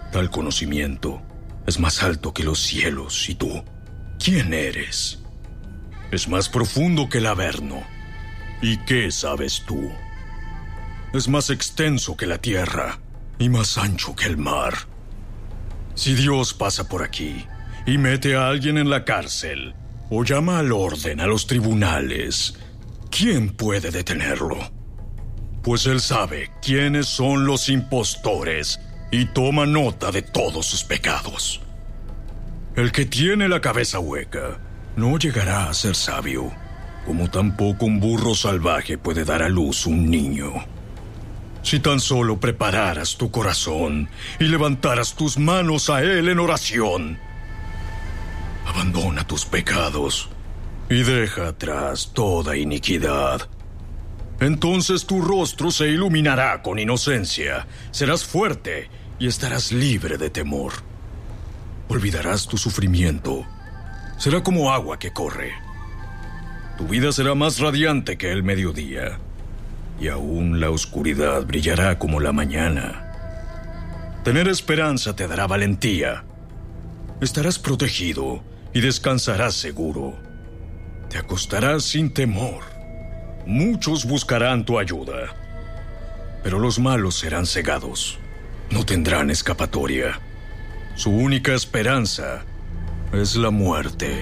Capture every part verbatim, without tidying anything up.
Tal conocimiento es más alto que los cielos. ¿Y tú? ¿Quién eres? Es más profundo que el Averno. ¿Y qué sabes tú? Es más extenso que la tierra y más ancho que el mar. Si Dios pasa por aquí y mete a alguien en la cárcel o llama al orden a los tribunales, ¿quién puede detenerlo? Pues él sabe quiénes son los impostores y toma nota de todos sus pecados. El que tiene la cabeza hueca no llegará a ser sabio, como tampoco un burro salvaje puede dar a luz un niño. Si tan solo prepararas tu corazón y levantaras tus manos a él en oración, abandona tus pecados y deja atrás toda iniquidad. Entonces tu rostro se iluminará con inocencia, serás fuerte y estarás libre de temor. Olvidarás tu sufrimiento. Será como agua que corre. Tu vida será más radiante que el mediodía, y aún la oscuridad brillará como la mañana. Tener esperanza te dará valentía. Estarás protegido y descansarás seguro. Te acostarás sin temor. Muchos buscarán tu ayuda, pero los malos serán cegados. No tendrán escapatoria. Su única esperanza es la muerte.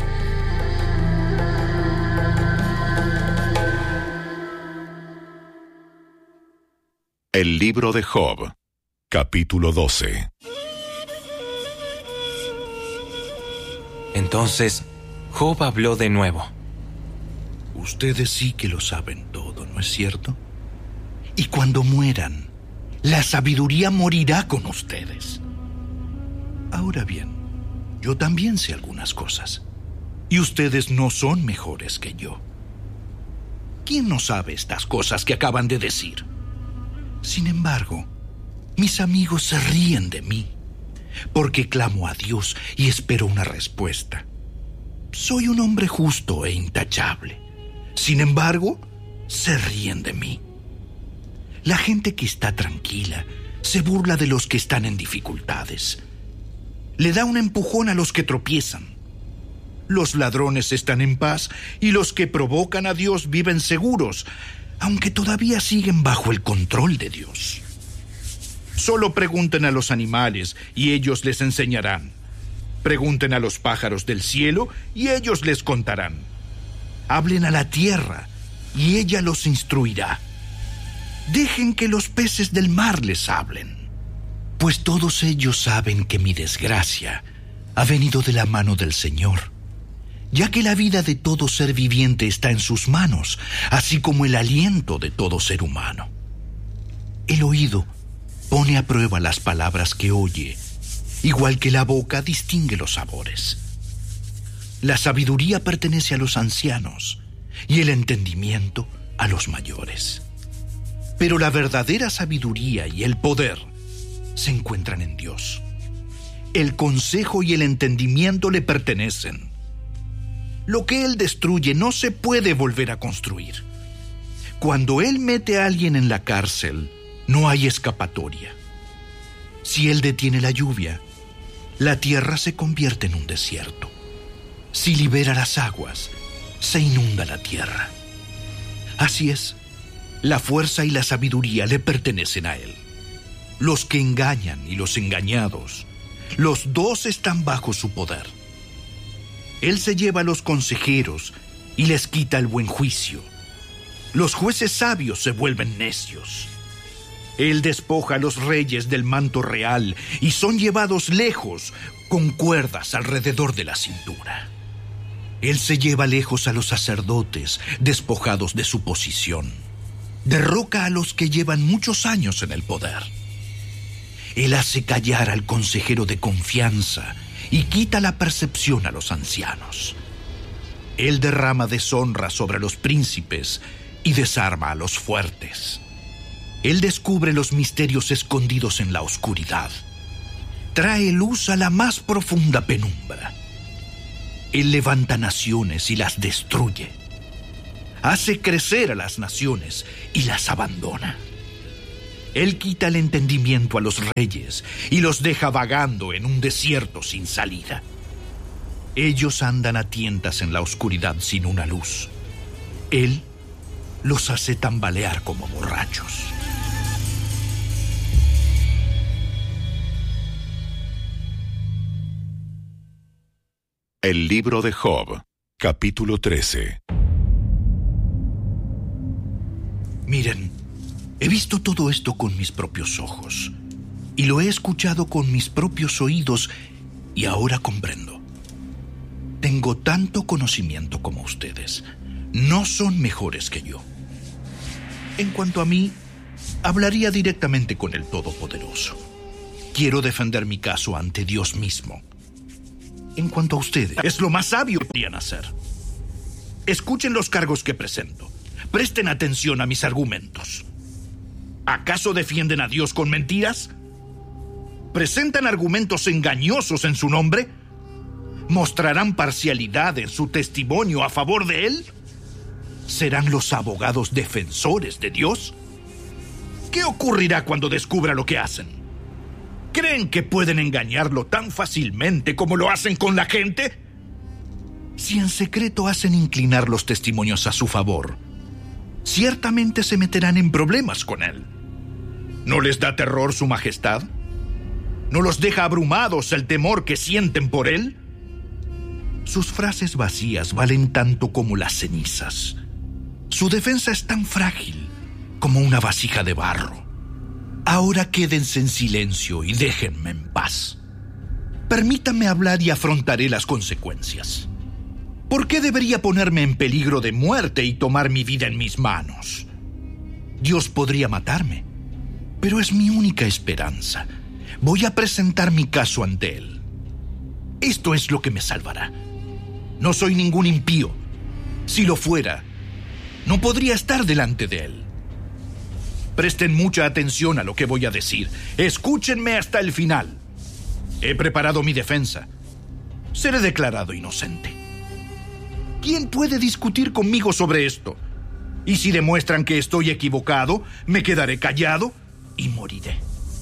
El libro de Job, capítulo doce. Entonces, Job habló de nuevo. Ustedes sí que lo saben todo, ¿no es cierto? Y cuando mueran, la sabiduría morirá con ustedes. Ahora bien, yo también sé algunas cosas, y ustedes no son mejores que yo. ¿Quién no sabe estas cosas que acaban de decir? Sin embargo, mis amigos se ríen de mí, porque clamo a Dios y espero una respuesta. Soy un hombre justo e intachable. Sin embargo, se ríen de mí. La gente que está tranquila se burla de los que están en dificultades. Le da un empujón a los que tropiezan. Los ladrones están en paz y los que provocan a Dios viven seguros, aunque todavía siguen bajo el control de Dios. Solo pregunten a los animales y ellos les enseñarán. Pregunten a los pájaros del cielo y ellos les contarán. Hablen a la tierra y ella los instruirá. Dejen que los peces del mar les hablen, pues todos ellos saben que mi desgracia ha venido de la mano del Señor, ya que la vida de todo ser viviente está en sus manos, así como el aliento de todo ser humano. El oído pone a prueba las palabras que oye, igual que la boca distingue los sabores. La sabiduría pertenece a los ancianos y el entendimiento a los mayores. Pero la verdadera sabiduría y el poder se encuentran en Dios. El consejo y el entendimiento le pertenecen. Lo que Él destruye no se puede volver a construir. Cuando Él mete a alguien en la cárcel, no hay escapatoria. Si Él detiene la lluvia, la tierra se convierte en un desierto. Si libera las aguas, se inunda la tierra. Así es, la fuerza y la sabiduría le pertenecen a Él. Los que engañan y los engañados, los dos están bajo su poder. Él se lleva a los consejeros y les quita el buen juicio. Los jueces sabios se vuelven necios. Él despoja a los reyes del manto real y son llevados lejos con cuerdas alrededor de la cintura. Él se lleva lejos a los sacerdotes, despojados de su posición. Derroca a los que llevan muchos años en el poder. Él hace callar al consejero de confianza y quita la percepción a los ancianos. Él derrama deshonra sobre los príncipes y desarma a los fuertes. Él descubre los misterios escondidos en la oscuridad. Trae luz a la más profunda penumbra. Él levanta naciones y las destruye. Hace crecer a las naciones y las abandona. Él quita el entendimiento a los reyes y los deja vagando en un desierto sin salida. Ellos andan a tientas en la oscuridad sin una luz. Él los hace tambalear como borrachos. El libro de Job, capítulo trece. Miren, he visto todo esto con mis propios ojos y lo he escuchado con mis propios oídos y ahora comprendo. Tengo tanto conocimiento como ustedes. No son mejores que yo. En cuanto a mí, hablaría directamente con el Todopoderoso. Quiero defender mi caso ante Dios mismo. En cuanto a ustedes, es lo más sabio que podrían hacer. Escuchen los cargos que presento. Presten atención a mis argumentos. ¿Acaso defienden a Dios con mentiras? ¿Presentan argumentos engañosos en su nombre? ¿Mostrarán parcialidad en su testimonio a favor de Él? ¿Serán los abogados defensores de Dios? ¿Qué ocurrirá cuando descubra lo que hacen? ¿Creen que pueden engañarlo tan fácilmente como lo hacen con la gente? Si en secreto hacen inclinar los testimonios a su favor, ciertamente se meterán en problemas con él. ¿No les da terror su majestad? ¿No los deja abrumados el temor que sienten por él? Sus frases vacías valen tanto como las cenizas. Su defensa es tan frágil como una vasija de barro. Ahora quédense en silencio y déjenme en paz. Permítanme hablar y afrontaré las consecuencias. ¿Por qué debería ponerme en peligro de muerte y tomar mi vida en mis manos? Dios podría matarme, pero es mi única esperanza. Voy a presentar mi caso ante Él. Esto es lo que me salvará. No soy ningún impío. Si lo fuera, no podría estar delante de Él. Presten mucha atención a lo que voy a decir. Escúchenme hasta el final. He preparado mi defensa. Seré declarado inocente. ¿Quién puede discutir conmigo sobre esto? Y si demuestran que estoy equivocado, me quedaré callado y moriré.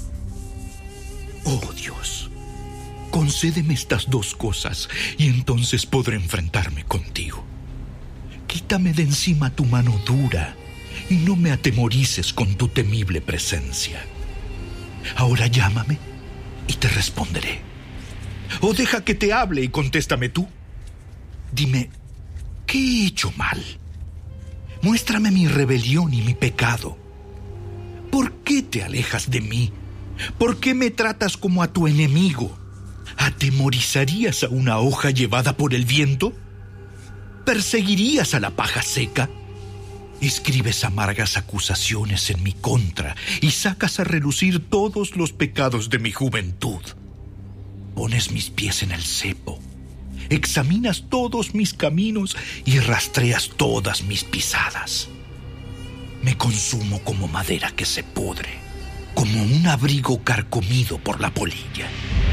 Oh Dios, concédeme estas dos cosas y entonces podré enfrentarme contigo. Quítame de encima tu mano dura y no me atemorices con tu temible presencia. Ahora llámame y te responderé. O deja que te hable y contéstame tú. Dime, ¿qué he hecho mal? Muéstrame mi rebelión y mi pecado. ¿Por qué te alejas de mí? ¿Por qué me tratas como a tu enemigo? ¿Atemorizarías a una hoja llevada por el viento? ¿Perseguirías a la paja seca? Escribes amargas acusaciones en mi contra y sacas a relucir todos los pecados de mi juventud. Pones mis pies en el cepo, examinas todos mis caminos y rastreas todas mis pisadas. Me consumo como madera que se pudre, como un abrigo carcomido por la polilla.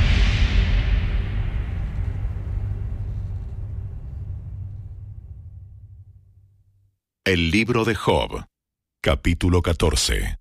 El libro de Job, capítulo catorce.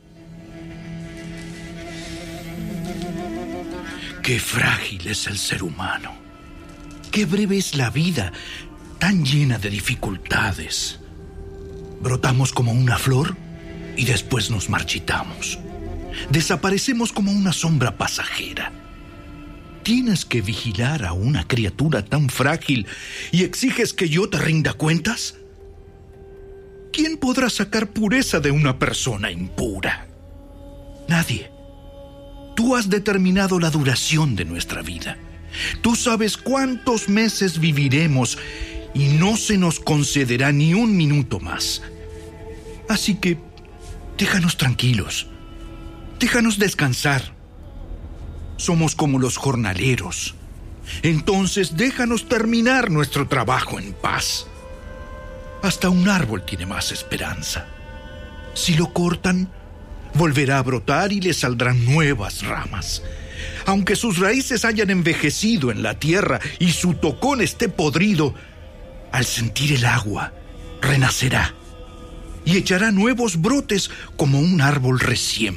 Qué frágil es el ser humano. Qué breve es la vida, tan llena de dificultades. Brotamos como una flor y después nos marchitamos. Desaparecemos como una sombra pasajera. ¿Tienes que vigilar a una criatura tan frágil y exiges que yo te rinda cuentas? ¿Quién podrá sacar pureza de una persona impura? Nadie. Tú has determinado la duración de nuestra vida. Tú sabes cuántos meses viviremos y no se nos concederá ni un minuto más. Así que déjanos tranquilos. Déjanos descansar. Somos como los jornaleros. Entonces déjanos terminar nuestro trabajo en paz. Hasta un árbol tiene más esperanza. Si lo cortan, volverá a brotar y le saldrán nuevas ramas. Aunque sus raíces hayan envejecido en la tierra y su tocón esté podrido, al sentir el agua, renacerá y echará nuevos brotes como un árbol recién